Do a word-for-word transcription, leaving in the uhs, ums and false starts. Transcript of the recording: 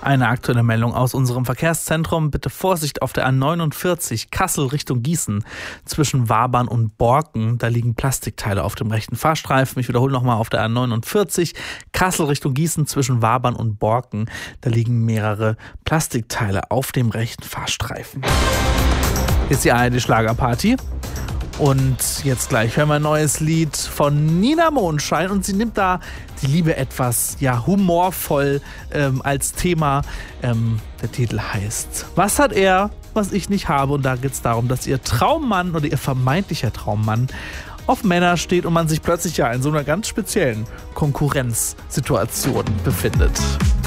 Eine aktuelle Meldung aus unserem Verkehrszentrum. Bitte Vorsicht auf der A neunundvierzig Kassel Richtung Gießen zwischen Wabern und Borken. Da liegen Plastikteile auf dem rechten Fahrstreifen. Ich wiederhole nochmal auf der A neunundvierzig Kassel Richtung Gießen zwischen Wabern und Borken. Da liegen mehrere Plastikteile auf dem rechten Fahrstreifen. Hier ist die A R D-Schlagerparty. Und jetzt gleich hören wir ein neues Lied von Nina Mondschein und sie nimmt da die Liebe etwas ja humorvoll ähm, als Thema. Ähm, der Titel heißt Was hat er, was ich nicht habe? Und da geht es darum, dass ihr Traummann oder ihr vermeintlicher Traummann auf Männer steht und man sich plötzlich ja in so einer ganz speziellen Konkurrenzsituation befindet.